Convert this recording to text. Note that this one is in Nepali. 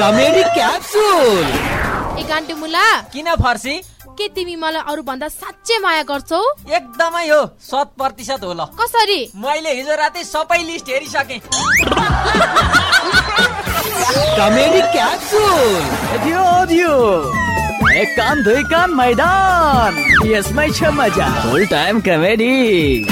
Comedy capsule. ए गान्टे मुला, किन फर्सी? के तिमी मलाई अरू भन्दा साँच्चै माया गर्छौ? एकदमै हो, 100% हो। ल कसरी? मैले हिजो राति सबै लिस्ट हेरिसके। Comedy capsule. दियो एक कान दुई कान मैदान, यसमै छ मजा। फुल टाइम कमेडी।